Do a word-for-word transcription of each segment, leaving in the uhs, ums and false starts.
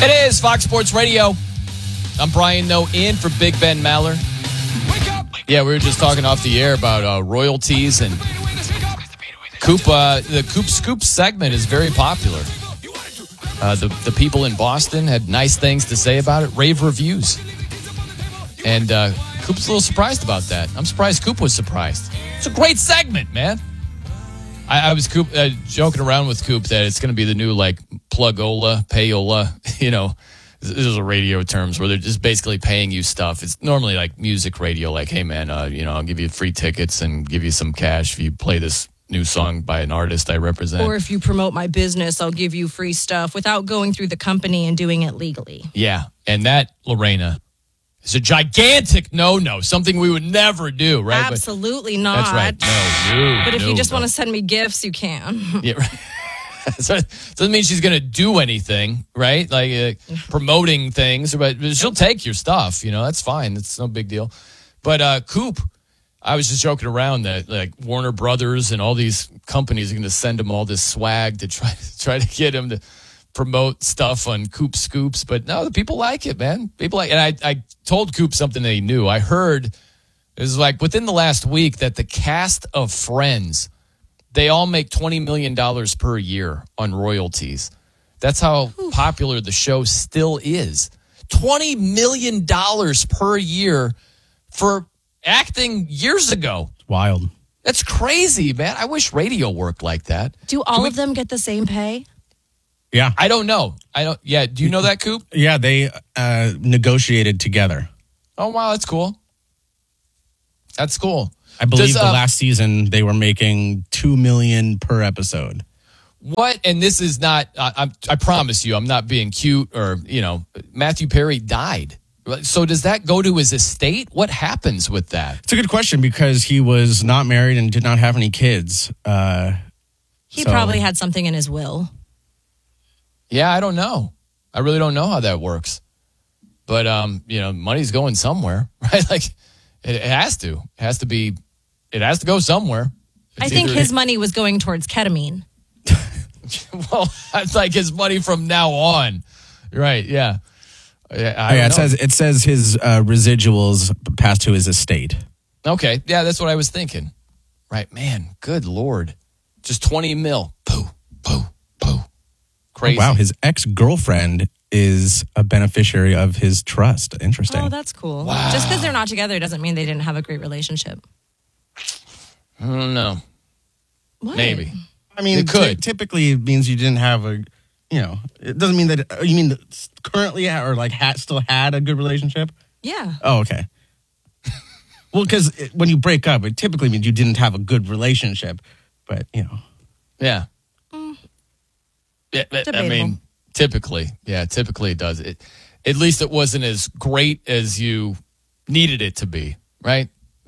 It is Fox Sports Radio. I'm Brian Noe in for Big Ben Maller. Yeah, we were just talking off the air about uh, royalties and Coop. Uh, the Coop Scoop segment is very popular. Uh, the the people in Boston had nice things to say about it, rave reviews, and uh, Coop's a little surprised about that. I'm surprised Coop was surprised. It's a great segment, man. I, I was Coop uh, joking around with Coop that it's going to be the new like plugola, payola, you know. Those are radio terms where they're just basically paying you stuff. It's normally like music radio, like, hey, man, uh, you know, I'll give you free tickets and give you some cash if you play this new song by an artist I represent. Or if you promote my business, I'll give you free stuff without going through the company and doing it legally. Yeah, and that, Lorena, is a gigantic no-no, something we would never do, right? Absolutely but, not. That's right. No, no, But if no, you just no. want to send me gifts, you can. Yeah, right. So doesn't mean she's going to do anything, right? Like uh, promoting things, but she'll take your stuff. You know, that's fine. It's no big deal. But uh, Coop, I was just joking around that like Warner Brothers and all these companies are going to send him all this swag to try try to get him to promote stuff on Coop Scoops. But no, the people like it, man. People like, and I I told Coop something that he knew. I heard it was like within the last week that the cast of Friends. They all make twenty million dollars per year on royalties. That's how Oof. popular the show still is. twenty million dollars per year for acting years ago. It's wild. That's crazy, man. I wish radio worked like that. Do all we, of them get the same pay? Yeah. I don't know. I don't. Yeah. Do you know that, Coop? Yeah, they uh, negotiated together. Oh, wow. That's cool. That's cool. I believe Does, uh, the last season they were making two million per episode. What? And this is not. I, I'm, I promise you, I'm not being cute or you know. Matthew Perry died. So does that go to his estate? What happens with that? It's a good question because he was not married and did not have any kids. Uh, he so. probably had something in his will. Yeah, I don't know. I really don't know how that works. But um, you know, money's going somewhere, right? Like it, it has to. It has to be. It has to go somewhere. It's I think either, his money was going towards ketamine. Well, that's like his money from now on, right? Yeah. I, I oh, yeah, it know. says it says his uh, residuals passed to his estate. Okay, yeah, that's what I was thinking. Right, man. Good Lord, just twenty mil. Pooh, pooh, pooh. Crazy. Oh, wow, his ex-girlfriend is a beneficiary of his trust. Interesting. Oh, that's cool. Wow. Just because they're not together doesn't mean they didn't have a great relationship. I don't know. What? Maybe. I mean, it could. T- typically it means you didn't have a, you know, it doesn't mean that, you mean that currently or like had, still had a good relationship? Yeah. Oh, okay. Well, because when you break up, it typically means you didn't have a good relationship, but, you know. Yeah. Mm. Yeah, I mean, typically. Yeah, typically it does. It, at least it wasn't as great as you needed it to be, right?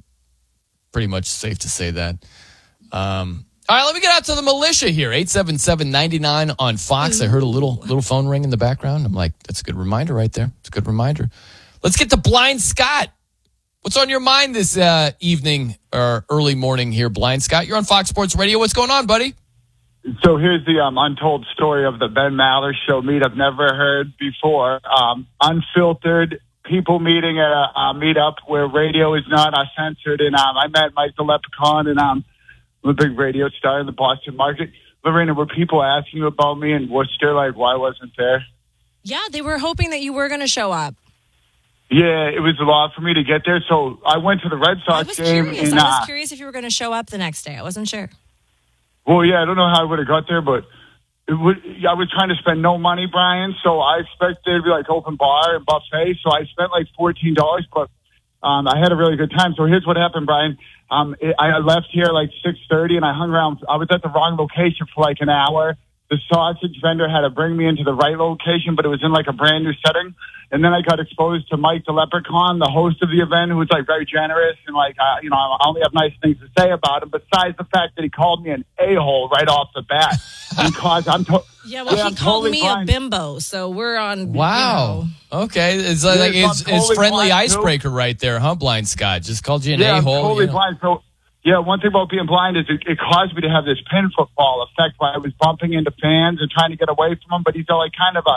Pretty much safe to say that. Um, all right, let me get out to the militia here. eight seven seven, nine nine on Fox. I heard a little little phone ring in the background. I'm like, that's a good reminder right there. It's a good reminder. Let's get to Blind Scott. What's on your mind this uh, evening or early morning here, Blind Scott? You're on Fox Sports Radio. What's going on, buddy? So here's the um, untold story of the Ben Maller show meet I've never heard before. Um, unfiltered people meeting at a, a meetup where radio is not uh, censored. And um, I met Mike the Leprechaun, and um, I'm a big radio star in the Boston market. Lorena, were people asking you about me in Worcester? Like, why wasn't there? Yeah, they were hoping that you were going to show up. Yeah, it was a lot for me to get there. So I went to the Red I Sox was game. curious. And, I was uh, curious if you were going to show up the next day. I wasn't sure. Well, yeah, I don't know how I would have got there, but it would, I was trying to spend no money, Brian, so I expected it to be like open bar and buffet, so I spent like fourteen dollars, but um, I had a really good time. So here's what happened, Brian. Um, it, I left here like six thirty, and I hung around. I was at the wrong location for like an hour. The sausage vendor had to bring me into the right location, but it was in like a brand new setting. And then I got exposed to Mike the Leprechaun, the host of the event, who was like very generous and like, uh, you know, I only have nice things to say about him. Besides the fact that he called me an a-hole right off the bat, because I'm to- yeah, well, yeah, he I'm called totally me blind. a bimbo, so we're on. Wow. You know. Okay, it's like, Yeah, like I'm his, his totally friendly blind, too. icebreaker right there, huh, Blind Scott? Just called you an yeah, a-hole. I'm totally you know. blind. So, yeah, one thing about being blind is it, it caused me to have this pin football effect where I was bumping into fans and trying to get away from them. But he's like kind of a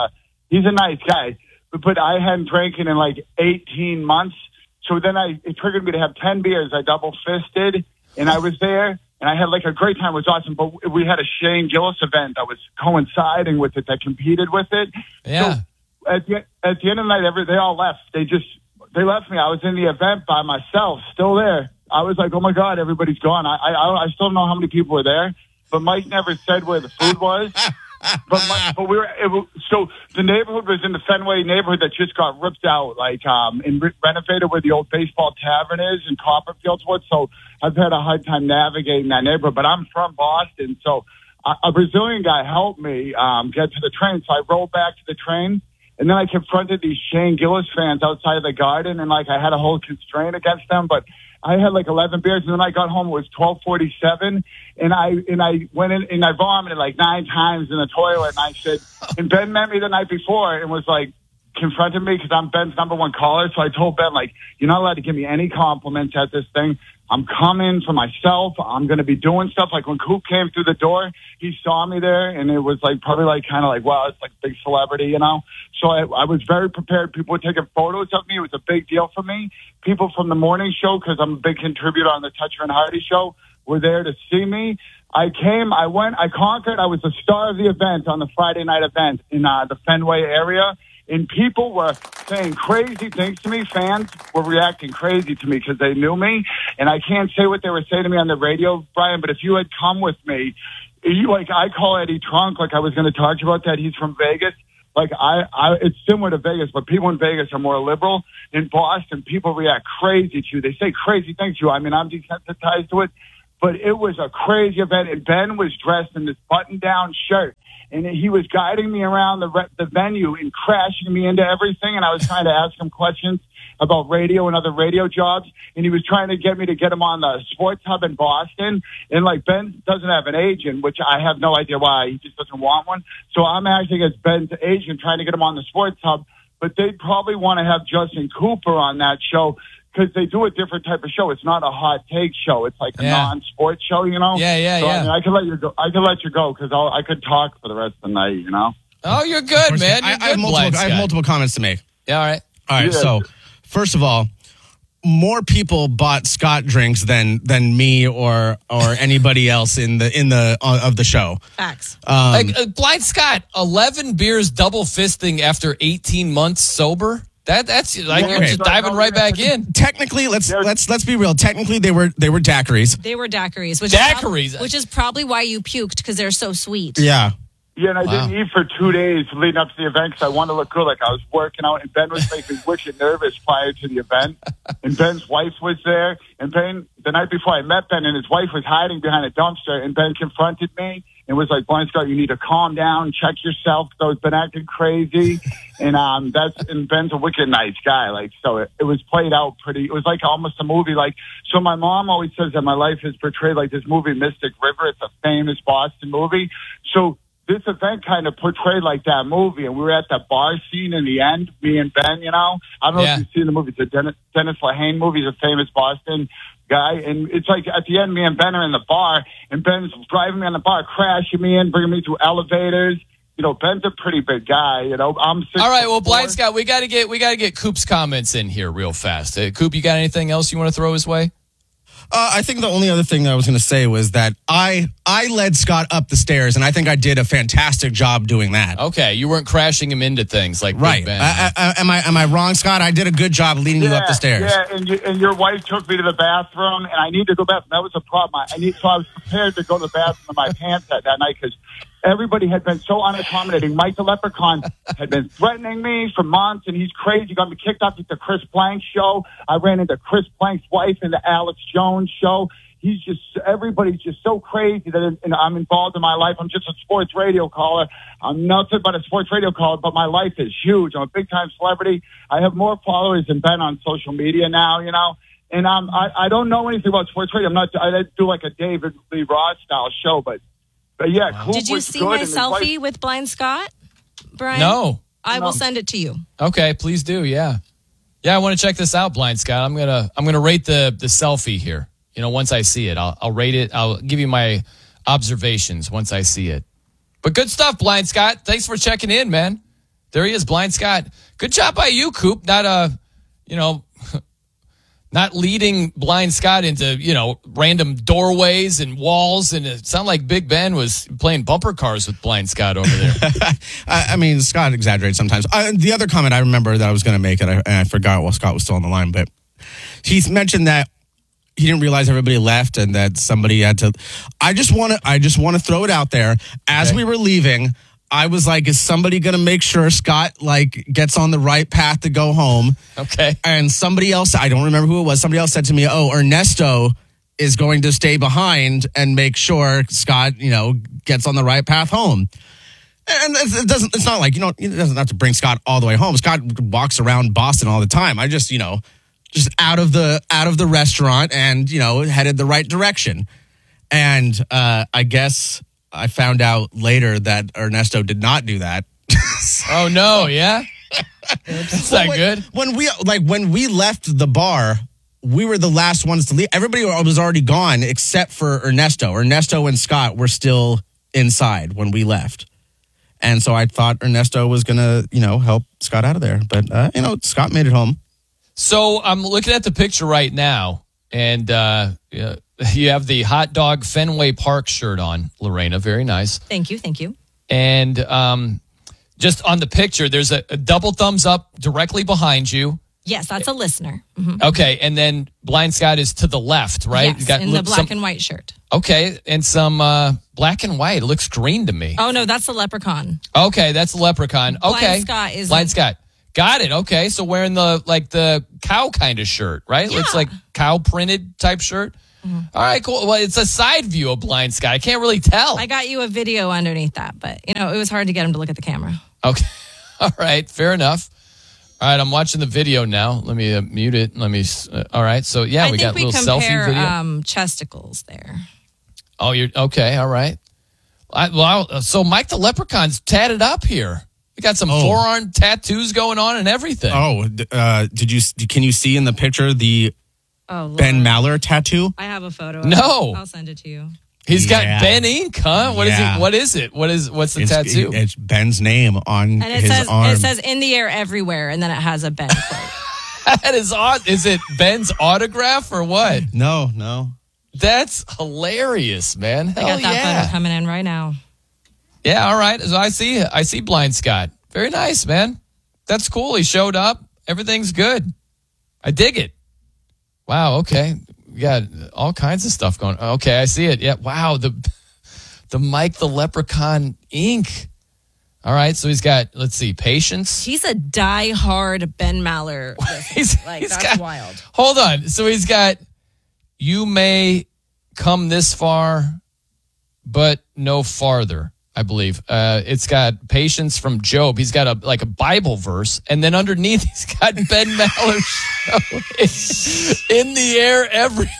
he's a nice guy. But, but I hadn't drank in like eighteen months. So then I, it triggered me to have ten beers. I double fisted and I was there and I had like a great time. It was awesome. But we had a Shane Gillis event that was coinciding with it, that competed with it. Yeah. So at the, at the end of the night, every, they all left. They just, they left me. I was in the event by myself, still there. I was like, oh my God, everybody's gone. I, I, I still don't know how many people were there, but Mike never said where the food was. But, my, but we were able, so the neighborhood was in the Fenway neighborhood that just got ripped out, like um, and re- renovated where the old baseball tavern is in Copperfields Wood. So I've had a hard time navigating that neighborhood. But I'm from Boston, so a, a Brazilian guy helped me um, get to the train. So I rolled back to the train, and then I confronted these Shane Gillis fans outside of the Garden, and like I had a whole constraint against them, but I had like eleven beers, and then I got home. It was twelve forty-seven, and I and I went in and I vomited like nine times in the toilet. And I said, and Ben met me the night before and was like, confronted me because I'm Ben's number one caller. So I told Ben, like, you're not allowed to give me any compliments at this thing. I'm coming for myself. I'm going to be doing stuff. Like when Coop came through the door, he saw me there, and it was like probably like kind of like, wow, it's like a big celebrity, you know? So I, I was very prepared. People were taking photos of me. It was a big deal for me. People from the morning show, because I'm a big contributor on the Toucher and Hardy show, were there to see me. I came, I went, I conquered. I was the star of the event on the Friday night event in uh, the Fenway area. And people were saying crazy things to me. Fans were reacting crazy to me because they knew me. And I can't say what they were saying to me on the radio, Brian, but if you had come with me, you, like I call Eddie Trunk, like I was going to talk to you about that. He's from Vegas. Like I, I, it's similar to Vegas, but people in Vegas are more liberal. In Boston, people react crazy to you. They say crazy things to you. I mean, I'm desensitized to it, but it was a crazy event. And Ben was dressed in this button-down shirt. And he was guiding me around the re- the venue and crashing me into everything. And I was trying to ask him questions about radio and other radio jobs. And he was trying to get me to get him on the Sports Hub in Boston. And like Ben doesn't have an agent, which I have no idea why. He just doesn't want one. So I'm acting as Ben's agent, trying to get him on the Sports Hub. But they'd probably want to have Justin Cooper on that show, because they do a different type of show. It's not a hot take show. It's like a Yeah. non-sports show, you know? Yeah, yeah, so, yeah. I, mean, I could let you go. I could let you go because I could talk for the rest of the night, you know? Oh, you're good, man. You're I, I, good, have multiple, Blind I have Scott. multiple comments to make. Yeah, all right. All right, Yeah. so first of all, more people bought Scott drinks than than me or or anybody else in the in the uh, of the show. Facts. Um, Like uh, Blind Scott, eleven beers double fisting after eighteen months sober. That that's like Yeah, you're just okay. diving right back in. technically, let's There's- let's let's be real. Technically, they were they were daiquiris. They were daiquiris, which Daiquiris. Is prob- which is probably why you puked, because they're so sweet. Yeah. Yeah, and I Wow. didn't eat for two days leading up to the event because I wanted to look good. Like I was working out, and Ben was making me wicked nervous prior to the event. And Ben's wife was there. And Ben, the night before I met Ben, and his wife was hiding behind a dumpster, and Ben confronted me and was like, Blind Scott, you need to calm down, check yourself, because I was been acting crazy. And um, that's and Ben's a wicked nice guy. Like, so it, it was played out pretty. It was like almost a movie. Like, so my mom always says that my life is portrayed like this movie, Mystic River. It's a famous Boston movie. So this event kind of portrayed like that movie, and we were at that bar scene in the end, me and Ben, you know. I don't know Yeah. if you've seen the movie. It's a Dennis, Dennis Lehane movie. He's a famous Boston guy, and it's like at the end, me and Ben are in the bar, and Ben's driving me on the bar, crashing me in, bringing me through elevators. You know, Ben's a pretty big guy, you know. I'm six All right, well, foot four. Blind Scott, we got to get we got to get Coop's comments in here real fast. Uh, Coop, you got anything else you want to throw his way? Uh, I think the only other thing that I was going to say was that I I led Scott up the stairs, and I think I did a fantastic job doing that. Okay, you weren't crashing him into things like Big Right? Ben. I, I, am I am I wrong, Scott? I did a good job leading you up the stairs. Yeah, and, you, and your wife took me to the bathroom, and I need to go back. That was a problem. I, I need, so I was prepared to go to the bathroom in my pants that, that night because everybody had been so unaccommodating. Mike the Leprechaun had been threatening me for months, and he's crazy. He got me kicked off at the Chris Plank show. I ran into Chris Plank's wife in the Alex Jones show. He's just, everybody's just so crazy that and I'm involved in my life. I'm just a sports radio caller. I'm nothing but a sports radio caller, but my life is huge. I'm a big time celebrity. I have more followers than Ben on social media now, you know. And um, I, I don't know anything about sports radio. I'm not, I didn't do like a David Lee Roth style show, but, but yeah. Coop Did you was see good, my and his wife- selfie with Blind Scott, Brian? No. I No. will send it to you. Okay, please do. Yeah, yeah. I want to check this out, Blind Scott. I'm gonna I'm gonna rate the the selfie here. You know, once I see it, I'll I'll rate it. I'll give you my observations once I see it. But good stuff, Blind Scott. Thanks for checking in, man. There he is, Blind Scott. Good job by you, Coop. Not uh, you know, not leading Blind Scott into, you know, random doorways and walls. And it sounded like Big Ben was playing bumper cars with Blind Scott over there. I, I mean, Scott exaggerates sometimes. Uh, the other comment I remember that I was going to make, and I, and I forgot while Scott was still on the line, but he mentioned that he didn't realize everybody left and that somebody had to. I just want to. I just want to throw it out there. As Okay. we were leaving, I was like, "Is somebody going to make sure Scott like gets on the right path to go home?" Okay. And somebody else, I don't remember who it was. Somebody else said to me, "Oh, Ernesto is going to stay behind and make sure Scott, you know, gets on the right path home." And it doesn't. It's not like, you know, it doesn't have to bring Scott all the way home. Scott walks around Boston all the time. I just, you know. Just out of the out of the restaurant and, you know, headed the right direction. And uh, I guess I found out later that Ernesto did not do that. Oh, no, yeah? That's not when, good. When we like when we left the bar, we were the last ones to leave. Everybody was already gone except for Ernesto. Ernesto and Scott were still inside when we left. And so I thought Ernesto was going to, you know, help Scott out of there. But, uh, you know, Scott made it home. So I'm looking at the picture right now, and uh, yeah, you have the hot dog Fenway Park shirt on, Lorena. Very nice. Thank you. Thank you. And um, just on the picture, there's a, a double thumbs up directly behind you. Yes, that's a listener. Mhm. Okay, and then Blind Scott is to the left, right? Yes, You got in the look- black some- and white shirt. Okay, and some uh, black and white. It looks green to me. Oh, no, that's the leprechaun. Okay, that's the leprechaun. Okay, Blind Scott is Blind Scott. Got it. Okay, so wearing the like the cow kind of shirt, right? Yeah. Looks like cow printed type shirt. Mm-hmm. All right, cool. Well, it's a side view of Blind Scott. I can't really tell. I got you a video underneath that, but, you know, it was hard to get him to look at the camera. Okay. All right. Fair enough. All right. I'm watching the video now. Let me uh, mute it. Let me. Uh, all right. So yeah, I we think got a we little compare selfie video. um, chesticles there. Oh, you're okay. All right. I, well, so Mike the Leprechaun's tatted up here. We got some Oh. forearm tattoos going on and everything. Oh, uh, did you? Can you see in the picture the Oh, Lord. Ben Maller tattoo? I have a photo. No. I'll send it to you. He's got Yeah. Ben Ink, huh? What is Yeah. it? What is it? What is what's the It's, tattoo? it's Ben's name on And it his says arm. it says in the air everywhere, and then it has a Ben quote. That is odd. Is it Ben's autograph or what? no, no. That's hilarious, man. I Hell got that yeah. photo coming in right now. Yeah, all right. So I see I see Blind Scott. Very nice, man. That's cool. He showed up. Everything's good. I dig it. Wow, okay. We got all kinds of stuff going on. Okay, I see it. Yeah, wow. The the Mike the Leprechaun ink. All right, so he's got, let's see, Patience. He's a die-hard Ben Maller. listener. He's- like, he's that's got- wild. Hold on. So he's got, you may come this far, but no farther, I believe. Uh, it's got Patience from Job. He's got a like a Bible verse. And then underneath, he's got Ben Maller show in the air everywhere.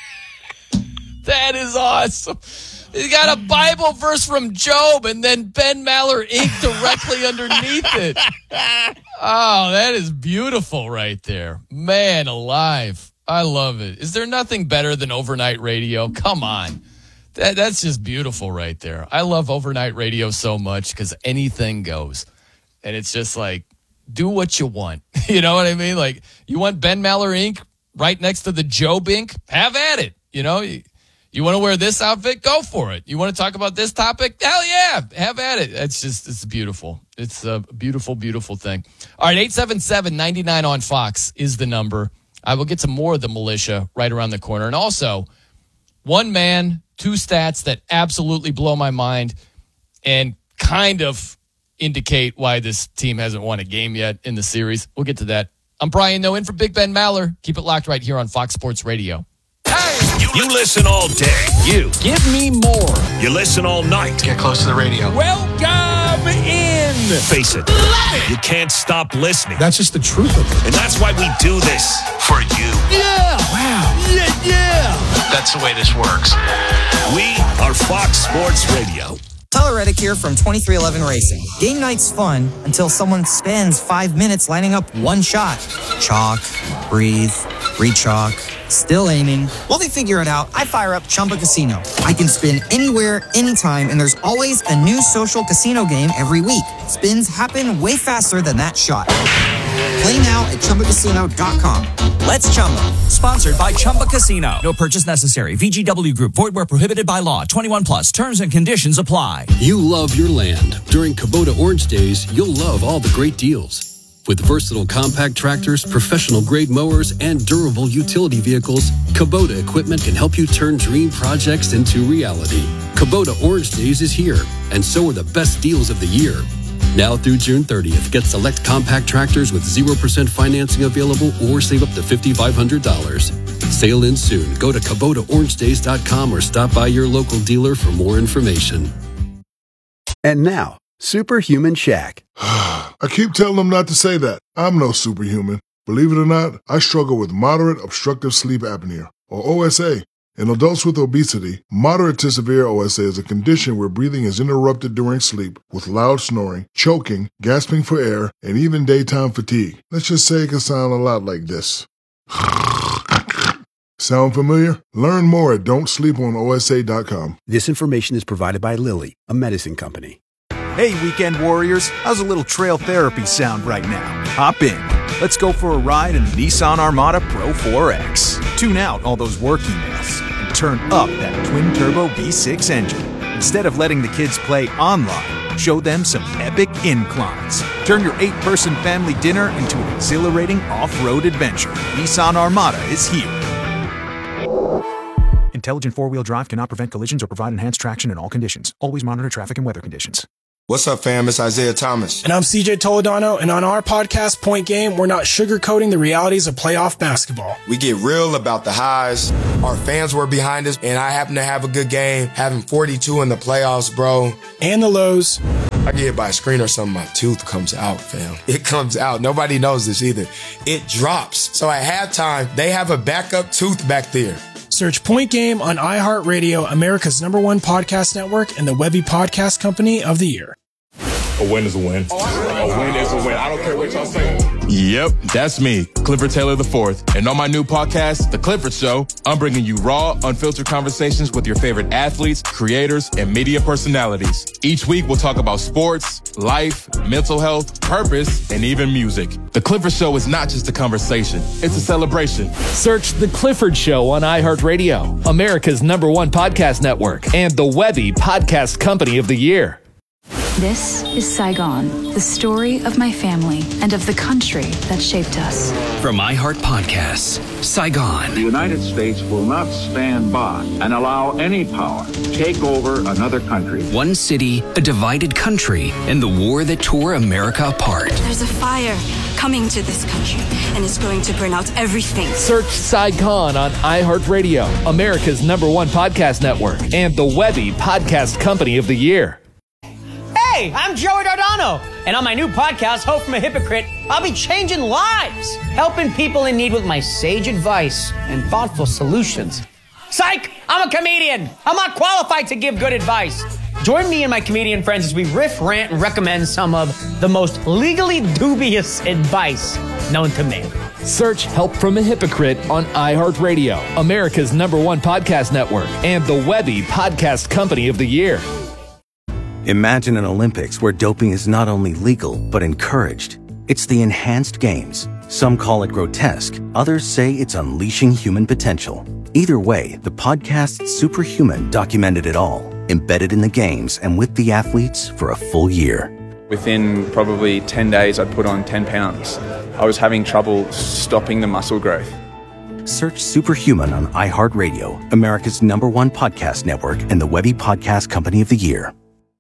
That is awesome. He's got a Bible verse from Job and then Ben Maller ink directly underneath it. Oh, that is beautiful right there. Man alive. I love it. Is there nothing better than overnight radio? Come on. That, that's just beautiful right there. I love overnight radio so much because anything goes. And it's just like, do what you want. You know what I mean? Like, you want Ben Maller ink right next to the Job ink? Have at it. You know, you, you want to wear this outfit? Go for it. You want to talk about this topic? Hell yeah. Have at it. It's just, it's beautiful. It's a beautiful, beautiful thing. All right, eight seven seven, nine nine on Fox is the number. I will get to more of the militia right around the corner. And also, one man, two stats that absolutely blow my mind and kind of indicate why this team hasn't won a game yet in the series. We'll get to that. I'm Brian Noe in for Big Ben Maller. Keep it locked right here on Fox Sports Radio. You listen all day. You. Give me more. You listen all night. Get close to the radio. Welcome in. Face it. You can't stop listening. That's just the truth of it. And that's why we do this for you. Yeah. Wow. Yeah, yeah. That's the way this works. We are Fox Sports Radio. Tyler Reddick here from twenty-three eleven Racing. Game night's fun until someone spends five minutes lining up one shot. Chalk, breathe, re-chalk, Still aiming. While they figure it out, I fire up Chumba Casino. I can spin anywhere, anytime, and there's always a new social casino game every week. Spins happen way faster than that shot. Play now at Chumba Casino dot com. Let's Chumba. Sponsored by Chumba Casino. No purchase necessary. V G W Group. Void where prohibited by law. twenty-one plus. Terms and conditions apply. You love your land. During Kubota Orange Days, you'll love all the great deals. With versatile compact tractors, professional-grade mowers, and durable utility vehicles, Kubota equipment can help you turn dream projects into reality. Kubota Orange Days is here, and so are the best deals of the year. Now through June thirtieth, get select compact tractors with zero percent financing available or save up to five thousand five hundred dollars. Sale ends soon. Go to Kubota Orange Days dot com or stop by your local dealer for more information. And now, Superhuman Shaq. I keep telling them not to say that. I'm no superhuman. Believe it or not, I struggle with moderate obstructive sleep apnea, or O S A. In adults with obesity, moderate to severe O S A is a condition where breathing is interrupted during sleep with loud snoring, choking, gasping for air, and even daytime fatigue. Let's just say it can sound a lot like this. Sound familiar? Learn more at don't sleep on O S A dot com. This information is provided by Lilly, a medicine company. Hey, weekend warriors, how's a little trail therapy sound right now? Hop in. Let's go for a ride in the Nissan Armada Pro four X. Tune out all those work emails and turn up that twin-turbo V six engine. Instead of letting the kids play online, show them some epic inclines. Turn your eight-person family dinner into an exhilarating off-road adventure. Nissan Armada is here. Intelligent four-wheel drive cannot prevent collisions or provide enhanced traction in all conditions. Always monitor traffic and weather conditions. What's up, fam? It's Isaiah Thomas. And I'm C J Toledano, and on our podcast, Point Game, we're not sugarcoating the realities of playoff basketball. We get real about the highs. Our fans were behind us, and I happen to have a good game, having forty-two in the playoffs, bro. And the lows. I get hit by a screen or something, my tooth comes out, fam. It comes out. Nobody knows this either. It drops. So at halftime, they have a backup tooth back there. Search Point Game on iHeartRadio, America's number one podcast network, and the Webby Podcast Company of the Year. A win is a win. A win is a win. I don't care what y'all say. Yep, that's me, Clifford Taylor the fourth. And on my new podcast, The Clifford Show, I'm bringing you raw, unfiltered conversations with your favorite athletes, creators, and media personalities. Each week, we'll talk about sports, life, mental health, purpose, and even music. The Clifford Show is not just a conversation, it's a celebration. Search The Clifford Show on iHeartRadio, America's number one podcast network, and the Webby Podcast Company of the Year. This is Saigon, the story of my family and of the country that shaped us. From iHeart Podcasts, Saigon. The United States will not stand by and allow any power to take over another country. One city, a divided country, and the war that tore America apart. There's a fire coming to this country, and it's going to burn out everything. Search Saigon on iHeartRadio, America's number one podcast network, and the Webby Podcast Company of the Year. Hey, I'm Joey Dardano, and on my new podcast, Hope from a Hypocrite, I'll be changing lives, helping people in need with my sage advice and thoughtful solutions. Psych! I'm a comedian. I'm not qualified to give good advice. Join me and my comedian friends as we riff, rant, and recommend some of the most legally dubious advice known to man. Search Help from a Hypocrite on iHeartRadio, America's number one podcast network, and the Webby Podcast Company of the Year. Imagine an Olympics where doping is not only legal, but encouraged. It's the enhanced games. Some call it grotesque. Others say it's unleashing human potential. Either way, the podcast Superhuman documented it all, embedded in the games and with the athletes for a full year. Within probably ten days, I'd put on ten pounds. I was having trouble stopping the muscle growth. Search Superhuman on iHeartRadio, America's number one podcast network, and the Webby Podcast Company of the Year.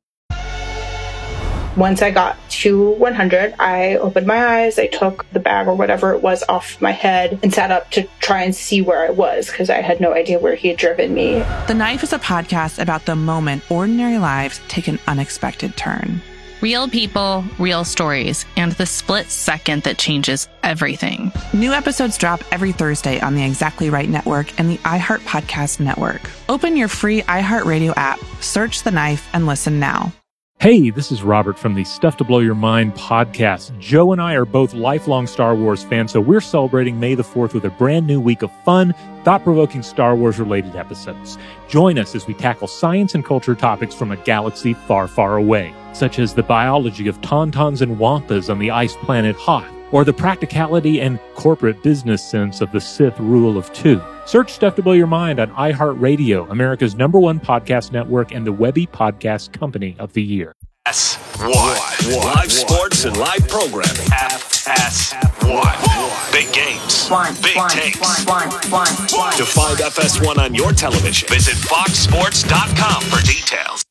Once I got to one hundred, I opened my eyes, I took the bag or whatever it was off my head and sat up to try and see where I was because I had no idea where he had driven me. The Knife is a podcast about the moment ordinary lives take an unexpected turn. Real people, real stories, and the split second that changes everything. New episodes drop every Thursday on the Exactly Right Network and the iHeart Podcast Network. Open your free iHeartRadio app, search The Knife, and listen now. Hey, this is Robert from the Stuff to Blow Your Mind podcast. Joe and I are both lifelong Star Wars fans, so we're celebrating May the fourth with a brand new week of fun, thought-provoking Star Wars-related episodes. Join us as we tackle science and culture topics from a galaxy far, far away, such as the biology of tauntauns and wampas on the ice planet Hoth, or the practicality and corporate business sense of the Sith rule of two. Search Stuff to Blow Your Mind on iHeartRadio, America's number one podcast network and the Webby Podcast Company of the Year. F S one. Live sports and live programming. F S one. Big games. One, Big one, takes. One, one, one, one. To find F S one on your television, visit fox sports dot com for details.